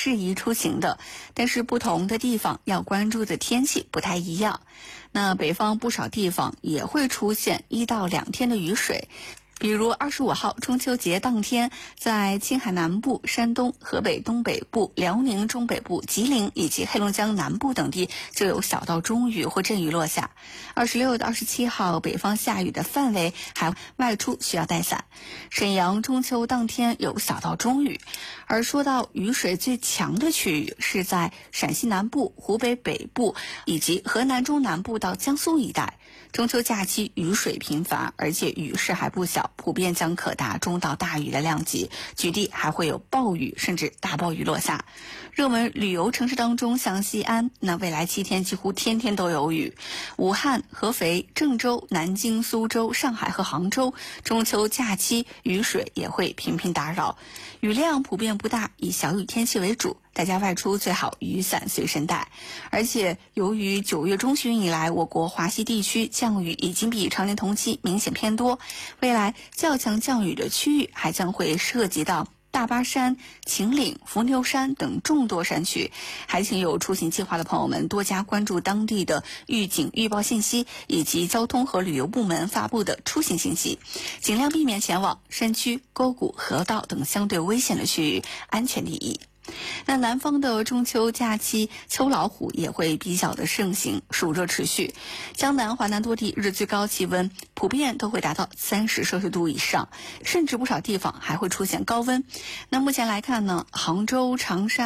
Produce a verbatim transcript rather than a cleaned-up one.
适宜出行的，但是不同的地方要关注的天气不太一样。那北方不少地方也会出现一到两天的雨水。比如二十五号中秋节当天，在青海南部、山东、河北东北部、辽宁中北部、吉林以及黑龙江南部等地就有小到中雨或阵雨落下。二十六到二十七号北方下雨的范围还外出需要带伞。沈阳中秋当天有小到中雨。而说到雨水最强的区域是在陕西南部、湖北北部以及河南中南部到江苏一带。中秋假期雨水频繁，而且雨势还不小，普遍将可达中到大雨的量级，局地还会有暴雨甚至大暴雨落下。热门旅游城市当中，像西安，那未来七天几乎天天都有雨。武汉、合肥、郑州、南京、苏州、上海和杭州，中秋假期雨水也会频频打扰，雨量普遍不大，以小雨天气为主。大家外出最好雨伞随身带。而且由于九月中旬以来，我国华西地区降雨已经比常年同期明显偏多，未来较强降雨的区域还将会涉及到大巴山、秦岭、伏牛山等众多山区。还请有出行计划的朋友们多加关注当地的预警预报信息以及交通和旅游部门发布的出行信息，尽量避免前往山区、沟谷、河道等相对危险的区域，安全第一。那南方的中秋假期，秋老虎也会比较的盛行，暑热持续。江南、华南多地日最高气温普遍都会达到三十摄氏度以上，甚至不少地方还会出现高温。那目前来看呢，杭州、长沙